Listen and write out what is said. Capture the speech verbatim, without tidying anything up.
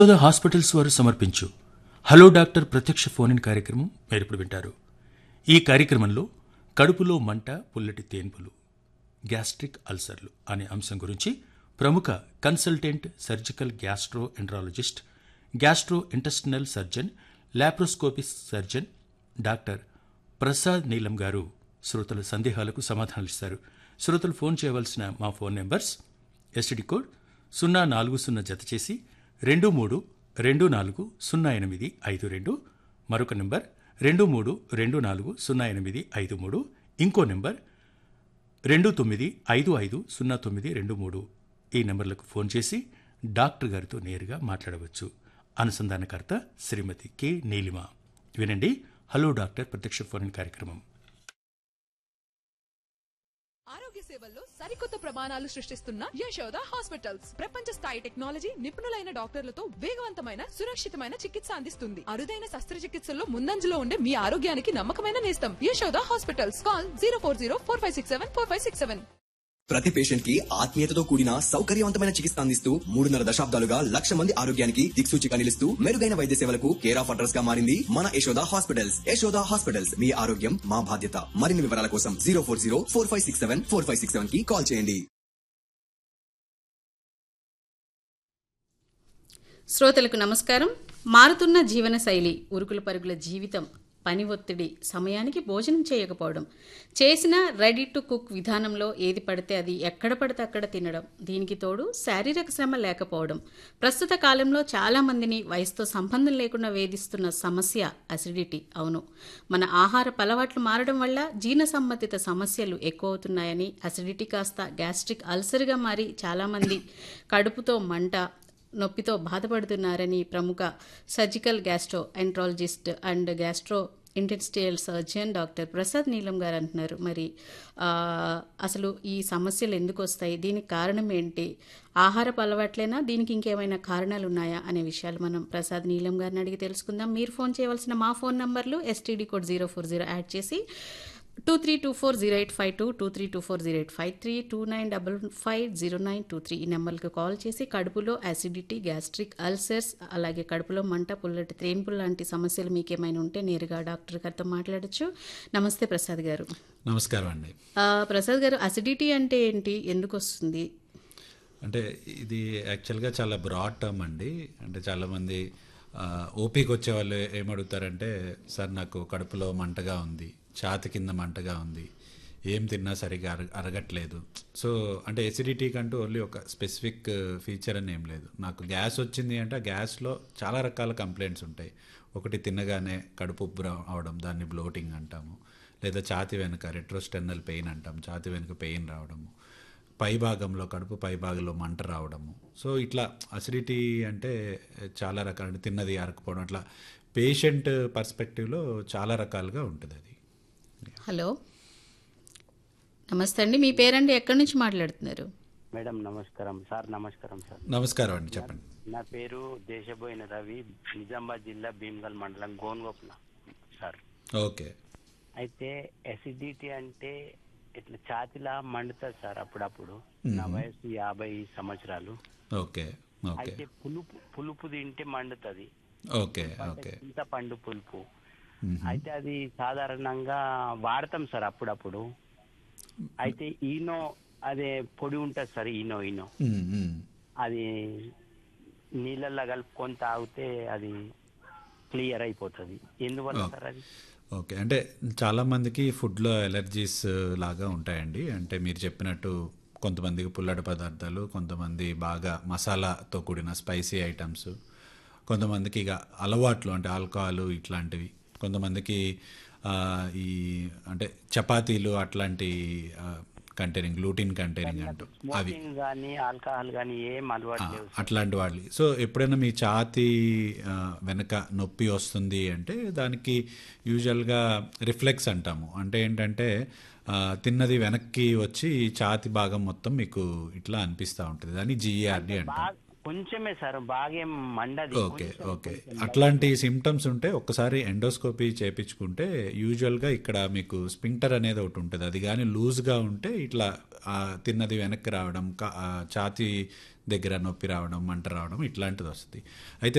Yashoda hospitals వారు సమర్పించు hello doctor ప్రత్యక్ష ఫోన్ ఇన్ కార్యక్రమం మీరు ఇప్పుడు వింటారు. ఈ కార్యక్రమంలో కడుపులో మంట, పుల్లటి తేన్పులు, గ్యాస్ట్రిక్ అల్సర్లు అనే అంశం గురించి ప్రముఖ consultant surgical gastro enterologist, gastro intestinal surgeon, లాప్రోస్కోపిస్ట్ surgeon doctor Prasad నీలం గారు శ్రోతల సందేహాలకు సమాధానాలు ఇస్తారు. శ్రోతలు ఫోన్ చేయవలసిన మా ఫోన్ నెంబర్స్ ఎస్టీడీ కోడ్ సున్నా నాలుగు సున్నా జత చేసి రెండు మూడు రెండు నాలుగు సున్నా ఎనిమిది ఐదు రెండు, మరొక నెంబర్ రెండు మూడు రెండు నాలుగు సున్నా ఎనిమిది ఐదు మూడు, ఇంకో నెంబర్ రెండు తొమ్మిది ఐదు ఐదు సున్నా తొమ్మిది రెండు మూడు. ఈ నెంబర్లకు ఫోన్ చేసి డాక్టర్ గారితో నేరుగా మాట్లాడవచ్చు. అనుసంధానకర్త శ్రీమతి కె నీలిమ. వినండి హలో డాక్టర్ ప్రత్యక్ష ఫోన్ ఇన్ కార్యక్రమం. ఆరోగ్య సేవల్లో సరికొత్త ప్రమాణాలు సృష్టిస్తున్న యశోద హాస్పిటల్స్ ప్రపంచ స్థాయి టెక్నాలజీ, నిపుణులైన డాక్టర్లతో వేగవంతమైన, సురక్షితమైన చికిత్స అందిస్తుంది. అరుదైన శస్త్రచికిత్సల్లో ముందంజలో ఉండే మీ ఆరోగ్యానికి నమ్మకమైన నేస్తం Yashoda hospitals. Call zero four zero four five six seven four five six seven. ప్రతి పేషెంట్ కి ఆత్మీయతతో కూడిన సౌకర్యవంతమైన చికిత్స అందిస్తూ మూడున్నర దశాబ్దాలుగా లక్ష మంది ఆరోగ్యానికి దిక్సూచిగా నిలుస్తూ మెరుగైన వైద్య సేవలకు కేర్ ఆఫ్ అడ్రస్ గా మారింది మన యశోద హాస్పిటల్స్. యశోద హాస్పిటల్స్, మీ ఆరోగ్యం మా బాధ్యత. మరిన్ని వివరాల కోసం zero four zero four five six seven four five six seven కి కాల్ చేయండి. శ్రోతలకు నమస్కారం. మారుతున్న జీవన శైలి, ఉరుకుల పరుగుల జీవితం, పని ఒత్తిడి, సమయానికి భోజనం చేయకపోవడం, చేసిన రెడీ టు కుక్ విధానంలో ఏది పడితే అది ఎక్కడ పడితే అక్కడ తినడం, దీనికి తోడు శారీరక శ్రమ లేకపోవడం ప్రస్తుత కాలంలో చాలామందిని వయసుతో సంబంధం లేకుండా వేధిస్తున్న సమస్య అసిడిటీ. అవును, మన ఆహార అలవాట్లు మారడం వల్ల జీర్ణ సంబంధిత సమస్యలు ఎక్కువ అవుతున్నాయని, అసిడిటీ కాస్త గ్యాస్ట్రిక్ అల్సర్గా మారి చాలామంది కడుపుతో మంట, నొప్పితో బాధపడుతున్నారని ప్రముఖ surgical gastro enterologist and gastro intestinal surgeon doctor Prasad నీలం గారు అంటున్నారు. మరి అసలు ఈ సమస్యలు ఎందుకు వస్తాయి, దీనికి కారణం ఏంటి, ఆహారపు అలవాట్లేనా, దీనికి ఇంకేమైనా కారణాలు ఉన్నాయా అనే విషయాలు మనం ప్రసాద్ నీలం గారిని అడిగి తెలుసుకుందాం. మీరు ఫోన్ చేయవలసిన మా ఫోన్ నంబర్లు STD code zero four zero add చేసి two three two four zero eight five two, two three two four zero eight five three, two nine double five zero nine two three ఈ నెంబర్కి call చేసి కడుపులో acidity, gastric ulcers, అలాగే కడుపులో మంట, పుల్లటి త్రేన్పులు లాంటి సమస్యలు మీకేమైనా ఉంటే నేరుగా డాక్టర్ గారితో మాట్లాడచ్చు. నమస్తే ప్రసాద్ గారు. నమస్కారం అండి. ప్రసాద్ గారు, అసిడిటీ అంటే ఏంటి, ఎందుకు వస్తుంది? అంటే ఇది యాక్చువల్గా చాలా బ్రాడ్ టర్మ్ అండి. అంటే చాలామంది ఓపీకి వచ్చే వాళ్ళు ఏమడుగుతారంటే, సార్ నాకు కడుపులో మంటగా ఉంది, ఛాతి కింద మంటగా ఉంది, ఏం తిన్నా సరిగా అర అరగట్లేదు. సో అంటే ఎసిడిటీకి అంటూ ఓన్లీ ఒక స్పెసిఫిక్ ఫీచర్ అని ఏం లేదు. నాకు గ్యాస్ వచ్చింది అంటే ఆ గ్యాస్లో చాలా రకాల కంప్లైంట్స్ ఉంటాయి. ఒకటి తినగానే కడుపు ఉబ్బు అవడం, దాన్ని బ్లోటింగ్ అంటాము. లేదా ఛాతి వెనుక రెట్రోస్టెర్నల్ పెయిన్ అంటాం, ఛాతి వెనుక పెయిన్ రావడము, పై భాగంలో కడుపు పై భాగంలో మంట రావడము. సో ఇట్లా అసిడిటీ అంటే చాలా రకాలు, తిన్నది అరకపోవడం, అట్లా పేషెంట్ పర్స్పెక్టివ్లో చాలా రకాలుగా ఉంటుంది అది. హలో, నమస్తే అండి. మీ పేరండి, ఎక్కడి నుంచి మాట్లాడుతున్నారు? మేడం నమస్కారం సార్. నమస్కారం సార్. నమస్కారం అండి, చెప్పండి. నా పేరు దేశబోయిన రవి, నిజామాబాద్ జిల్లా భీమ్గల్ మండలం గోన్గోప్న సార్. ఓకే. అయితే ఎసిడిటీ అంటే ఇట్లా ఛాతిలా మండుతుంది సార్ అప్పుడప్పుడు. నా వయసు యాభై సంవత్సరాలు. Okay okay. అయితే పులుపు పులుపు తింటే మండుతుంది. Okay okay. చింతపండు పులుపు. అయితే అది సాధారణంగా వాడతాం సార్ అప్పుడప్పుడు. అయితే ఈనో అదే పొడి ఉంటుంది సార్, ఈనో ఈనో అది నీళ్ళల్లో కలుపుకొని తాగితే అది క్లియర్ అయిపోతుంది. ఎందువల్ల సార్ అది? ఓకే. అంటే చాలామందికి ఫుడ్లో ఎలర్జీస్ లాగా ఉంటాయండి. అంటే మీరు చెప్పినట్టు కొంతమందికి పుల్లటి పదార్థాలు, కొంతమంది బాగా మసాలాతో కూడిన స్పైసీ ఐటమ్స్, కొంతమందికి ఇక అలవాట్లు అంటే ఆల్కహాల్ ఇట్లాంటివి, కొంతమందికి ఈ అంటే చపాతీలు అట్లాంటి కంటైనింగ్, గ్లూటిన్ కంటైనింగ్ అంటూ అవి అట్లాంటి వాళ్ళు. సో ఎప్పుడైనా మీ ఛాతీ వెనక నొప్పి వస్తుంది అంటే దానికి యూజువల్గా రిఫ్లెక్స్ అంటాము. అంటే ఏంటంటే తిన్నది వెనక్కి వచ్చి ఛాతి భాగం మొత్తం మీకు ఇట్లా అనిపిస్తూ ఉంటుంది. దాన్ని జిఏఆర్డి అంటాం. కొంచెమే సార్, బాగేం మండది. ఓకే కొంచెం, ఓకే కొంచెం అట్లాంటి సిమ్టమ్స్ ఉంటే ఒక్కసారి ఎండోస్కోపీ చేయించుకుంటే యూజువల్గా ఇక్కడ మీకు స్పింక్టర్ అనేది ఒకటి ఉంటుంది, అది కానీ లూజ్గా ఉంటే ఇట్లా ఆ, తిన్నది వెనక్కి రావడం, కా- ఆ, ఛాతీ దగ్గర నొప్పి రావడం, మంట రావడం ఇట్లాంటిది వస్తుంది. అయితే